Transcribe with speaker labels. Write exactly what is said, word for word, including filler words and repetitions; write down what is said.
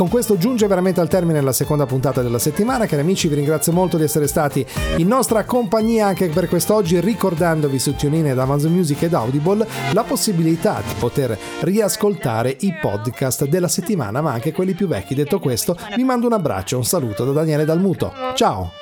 Speaker 1: con questo giunge veramente al termine la seconda puntata della settimana. Cari amici, vi ringrazio molto di essere stati in nostra compagnia anche per quest'oggi, ricordandovi su TuneIn ed Amazon Music ed Audible la possibilità di poter riascoltare i podcast della settimana, ma anche quelli più vecchi. Detto questo, vi mando un abbraccio, un saluto da Daniele Dalmuto. Ciao!